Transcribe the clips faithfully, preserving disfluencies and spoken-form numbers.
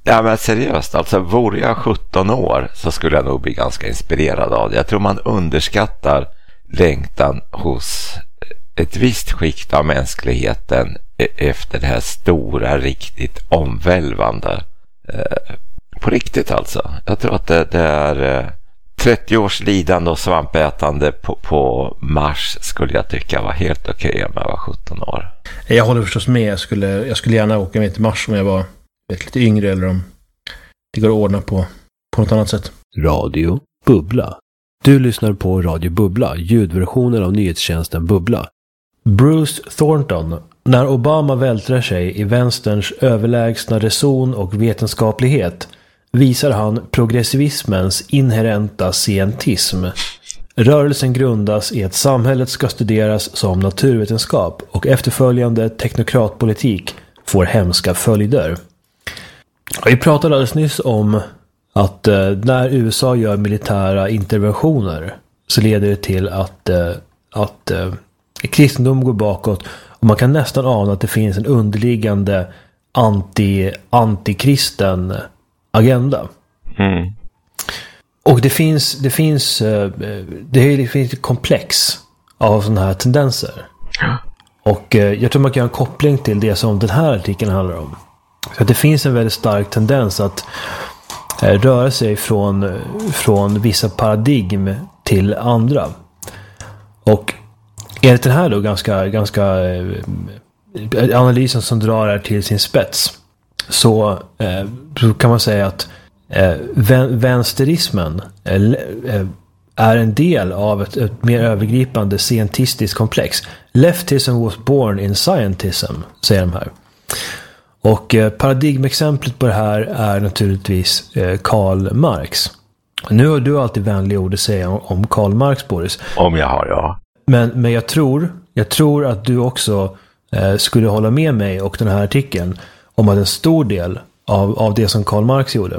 Ja, men seriöst, alltså vore jag sjutton år så skulle jag nog bli ganska inspirerad av det. Jag tror man underskattar längtan hos ett visst skikt av mänskligheten efter det här stora, riktigt omvälvande. Eh, på riktigt alltså. Jag tror att det, det är eh, trettio års lidande och svampätande på, på Mars skulle jag tycka var helt okej okay om jag var sjutton år. Jag håller förstås med. Jag skulle, jag skulle gärna åka med till Mars om jag var lite yngre eller om det går att ordna på, på något annat sätt. Radio Bubbla. Du lyssnar på Radio Bubbla, ljudversionen av nyhetstjänsten Bubbla. Bruce Thornton. När Obama vältrar sig i vänsterns överlägsna reson och vetenskaplighet visar han progressivismens inherenta scientism. Rörelsen grundas i att samhället ska studeras som naturvetenskap och efterföljande teknokratpolitik får hemska följder. Vi pratade alldeles nyss om att eh, när U S A gör militära interventioner så leder det till att, eh, att eh, kristendom går bakåt och man kan nästan ana att det finns en underliggande anti, antikristen agenda. Mm. Och det finns det finns eh, det finns ett komplex av sådana här tendenser. Och eh, jag tror man kan göra en koppling till det som den här artikeln handlar om. Så att det finns en väldigt stark tendens att eh, röra sig från, från vissa paradigm till andra. Och enligt den här då ganska, ganska eh, analysen som drar här till sin spets så, eh, så kan man säga att eh, vän, vänsterismen eh, är en del av ett, ett mer övergripande scientistiskt komplex. Leftism was born in scientism, säger de här. Och eh, paradigmexemplet på det här är naturligtvis eh, Karl Marx. Nu har du alltid vänliga ord att säga om, om Karl Marx, Boris. Om jag har, ja. Men, men jag tror jag tror att du också eh, skulle hålla med mig och den här artikeln om att en stor del av, av det som Karl Marx gjorde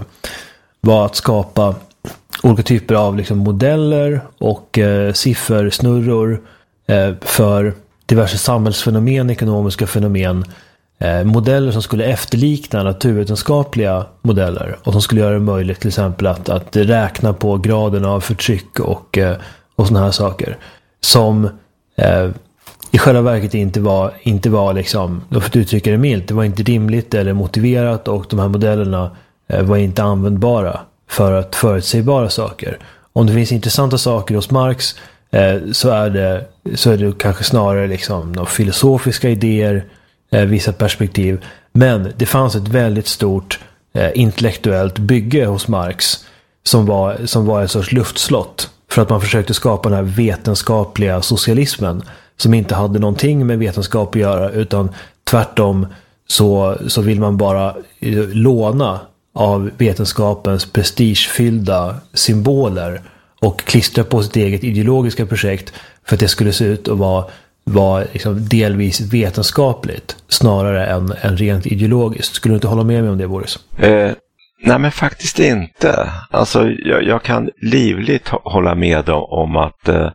var att skapa olika typer av liksom, modeller och eh, siffersnurror eh, för diverse samhällsfenomen, ekonomiska fenomen. Eh, modeller som skulle efterlikna naturvetenskapliga modeller och som skulle göra det möjligt till exempel att, att räkna på graden av förtryck och, eh, och såna här saker som eh, i själva verket inte var, inte var liksom, då får du uttrycka det milt, det var inte rimligt eller motiverat och de här modellerna eh, var inte användbara för att förutsägbara saker. Om det finns intressanta saker hos Marx eh, så, är det, så är det kanske snarare liksom några filosofiska idéer, eh, vissa perspektiv. Men det fanns ett väldigt stort eh, intellektuellt bygge hos Marx som var, som var en sorts luftslott för att man försökte skapa den här vetenskapliga socialismen som inte hade någonting med vetenskap att göra utan tvärtom så, så vill man bara eh, låna av vetenskapens prestigefyllda symboler och klistra på sitt eget ideologiska projekt för att det skulle se ut att vara, vara liksom delvis vetenskapligt snarare än, än rent ideologiskt. Skulle du inte hålla med mig om det, Boris? Eh, nej, men faktiskt inte. Alltså, jag, jag kan livligt hålla med om, om att eh,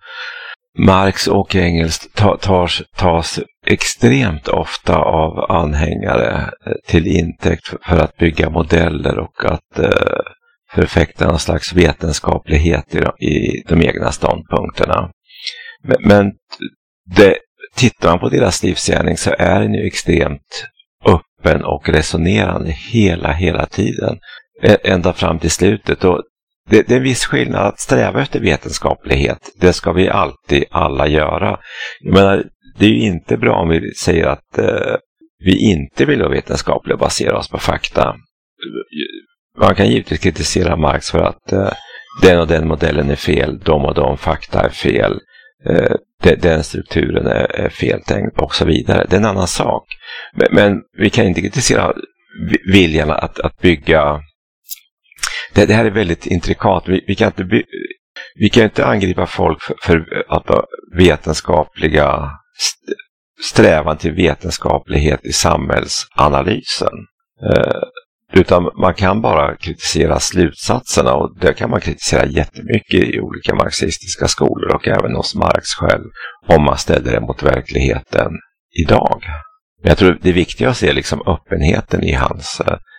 Marx och Engels ta, tas, tas extremt ofta av anhängare till intäkt för, för att bygga modeller och att eh, förfäkta någon slags vetenskaplighet i, i de egna ståndpunkterna. Men, men det, tittar man på deras livsgärning så är den ju extremt öppen och resonerande hela, hela tiden. Ända fram till slutet. Och det, det är en viss skillnad att sträva efter vetenskaplighet. Det ska vi alltid alla göra. Jag menar, det är ju inte bra om vi säger att eh, vi inte vill vara vetenskapliga och basera oss på fakta. Man kan givetvis kritisera Marx för att eh, den och den modellen är fel, de och de fakta är fel, eh, de, den strukturen är, är feltänkt och så vidare. Det är en annan sak. Men, men vi kan inte kritisera viljan att, att bygga. Det, det här är väldigt intrikat. Vi, vi, kan inte by, vi kan inte angripa folk för, för att ha vetenskapliga st, strävan till vetenskaplighet i samhällsanalysen. Eh, utan man kan bara kritisera slutsatserna, och det kan man kritisera jättemycket i olika marxistiska skolor och även hos Marx själv om man ställer det mot verkligheten idag. Men jag tror det är viktigt att se liksom öppenheten i hans